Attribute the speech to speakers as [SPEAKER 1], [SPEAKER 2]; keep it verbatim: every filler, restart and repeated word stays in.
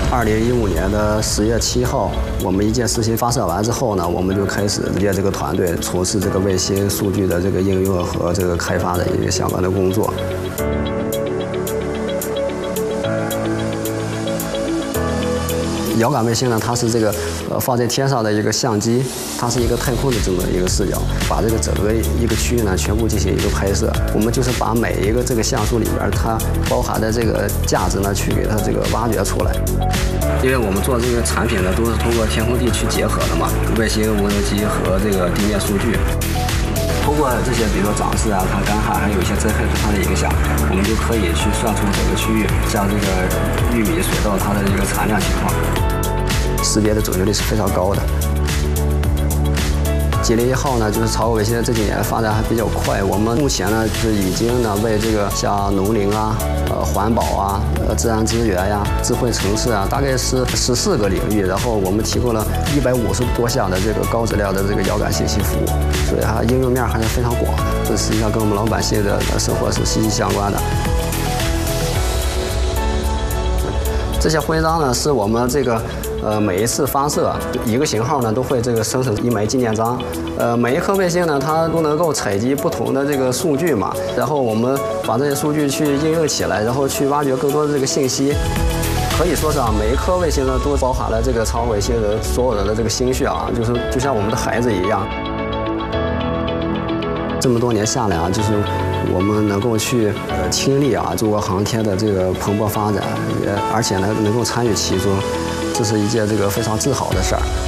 [SPEAKER 1] 二零一五年的十月七号，我们一箭四星发射完之后呢，我们就开始列这个团队从事这个卫星数据的这个应用和这个开发的一个相关的工作。遥感卫星呢，它是这个呃放在天上的一个相机，它是一个太空的这么一个视角，把这个整个一个区域呢全部进行一个拍摄。我们就是把每一个这个像素里边它包含的这个价值呢，去给它这个挖掘出来。因为我们做这个产品呢，都是通过天空地去结合的嘛，卫星、无人机和这个地面数据。通过这些，比如说涨势啊、它干旱，还有一些灾害对它的影响，我们就可以去算出整个区域，像这个玉米、水稻它的一个产量情况，识别的准确率是非常高的。吉林一号呢，就是超卫星这几年发展还比较快。我们目前呢，就是已经呢为这个像农林啊、呃环保啊、呃自然资源呀、智慧城市啊，大概是十四个领域，然后我们提供了一百五十多项的这个高质量的这个遥感信息服务，所以它应用面还是非常广的。这实际上跟我们老百姓的生活是息息相关的。这些徽章呢，是我们这个呃每一次发射一个型号呢，都会这个生成一枚纪念章。呃，每一颗卫星呢，它都能够采集不同的这个数据嘛，然后我们把这些数据去应用起来，然后去挖掘更多的这个信息。可以说是啊，每一颗卫星呢，都包含了这个超卫星的所有人的这个心血啊，就是就像我们的孩子一样。这么多年下来啊，就是我们能够去呃亲历啊中国航天的这个蓬勃发展，也而且呢能够参与其中，这是一件这个非常自豪的事儿。